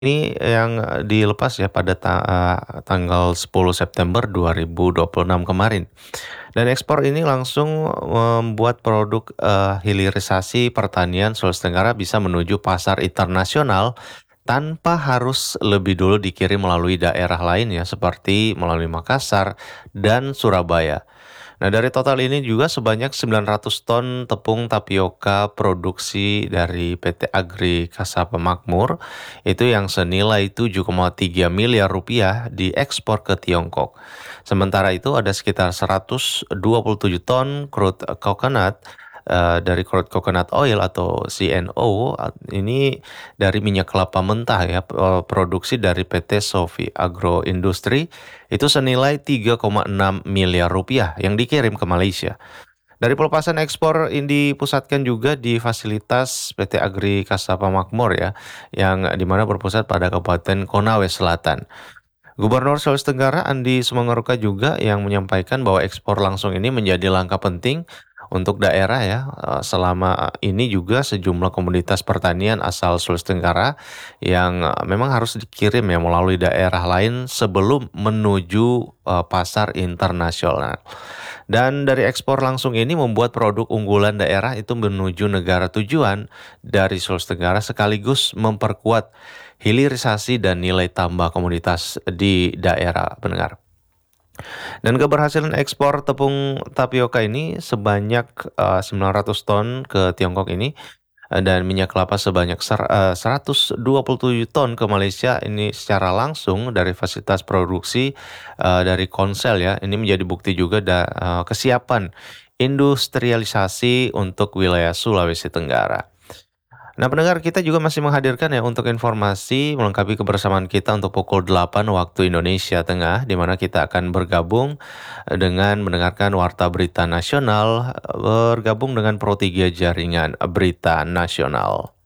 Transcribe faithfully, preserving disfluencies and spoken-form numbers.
Ini yang dilepas ya pada ta eee, tanggal sepuluh September dua ribu dua puluh enam kemarin. Dan ekspor ini langsung membuat produk, eee, hilirisasi pertanian Sulawesi Tenggara bisa menuju pasar internasional tanpa harus lebih dulu dikirim melalui daerah lain ya, seperti melalui Makassar dan Surabaya. Nah, dari total ini juga sebanyak sembilan ratus ton tepung tapioka produksi dari P T Agri Kasapa Makmur, itu yang senilai tujuh koma tiga miliar rupiah diekspor ke Tiongkok. Sementara itu ada sekitar seratus dua puluh tujuh ton crude coconut eh, dari crude coconut oil atau C N O, ini dari minyak kelapa mentah ya, eh, produksi dari P T Sofi Agro Industri itu senilai tiga koma enam miliar rupiah yang dikirim ke Malaysia. Dari pelepasan ekspor ini dipusatkan juga di fasilitas P T Agri Kasapa Makmur ya, yang dimana berpusat pada Kabupaten Konawe Selatan. Gubernur Sulawesi Tenggara Andi Sumangaruka juga yang menyampaikan bahwa ekspor langsung ini menjadi langkah penting untuk daerah ya. Eh, Selama ini juga sejumlah komoditas pertanian asal Sulawesi Tenggara yang eh, memang harus dikirim ya melalui daerah lain sebelum menuju eh, pasar internasional. Dan dari ekspor langsung ini membuat produk unggulan daerah itu menuju negara tujuan dari Sulawesi Tenggara sekaligus memperkuat hilirisasi dan nilai tambah komoditas di daerah pendengar. Dan keberhasilan ekspor tepung tapioka ini sebanyak eh, sembilan ratus ton ke Tiongkok ini eh, dan minyak kelapa sebanyak ser- eh, seratus dua puluh tujuh ton ke Malaysia ini secara langsung dari fasilitas produksi eh, dari Konsel ya. Ini menjadi bukti juga da- eh, kesiapan industrialisasi untuk wilayah Sulawesi Tenggara. Nah, pendengar, kita juga masih menghadirkan ya untuk informasi melengkapi kebersamaan kita untuk pukul delapan waktu Indonesia Tengah, di mana kita akan bergabung eh, dengan mendengarkan Warta Berita Nasional, eh, bergabung dengan Pro tiga Jaringan Berita Nasional.